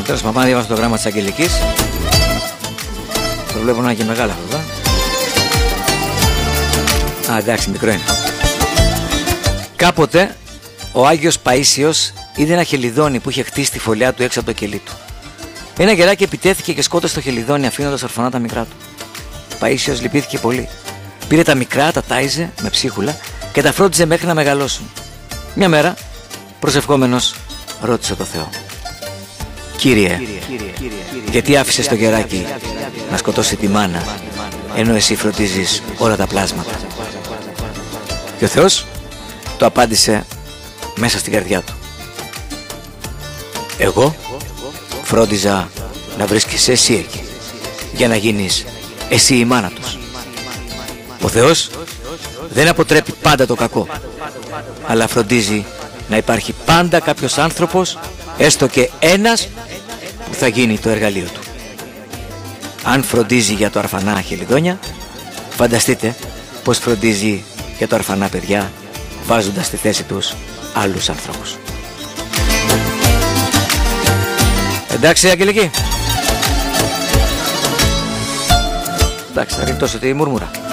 τέλος πάντων, διαβάσω το γράμμα της Αγγελικής. Το βλέπω να είναι και μεγάλο αυτό. Α, εντάξει, μικρό είναι. Κάποτε ο Άγιος Παΐσιος είδε ένα χελιδόνι που είχε χτίσει τη φωλιά του έξω από το κελί του. Ένα γεράκι επιτέθηκε και σκότωσε το χελιδόνι, αφήνοντας ορφανά τα μικρά του. Ο Παΐσιος λυπήθηκε πολύ. Πήρε τα μικρά, τα τάιζε με ψίχουλα και τα φρόντιζε μέχρι να μεγαλώσουν. Μια μέρα, προσευχόμενος, ρώτησε το Θεό: «Κύριε, γιατί άφησες το γεράκι να σκοτώσει τη μάνα, ενώ εσύ φροντίζεις όλα τα πλάσματα?» Και ο Θεός το απάντησε μέσα στην καρδιά του: «Εγώ φρόντιζα να βρίσκεσαι εσύ εκεί, για να γίνεις εσύ η μάνα τους. Ο Θεός δεν αποτρέπει πάντα το κακό, αλλά φροντίζει να υπάρχει πάντα κάποιος άνθρωπος, έστω και ένας, που θα γίνει το εργαλείο του. Αν φροντίζει για το αρφανά χελιδόνια, φανταστείτε πως φροντίζει για το αρφανά παιδιά, βάζοντας στη θέση τους άλλους ανθρώπους». Εντάξει, Αγγελική? Εντάξει, θα ρίχνω τη μουρμούρα.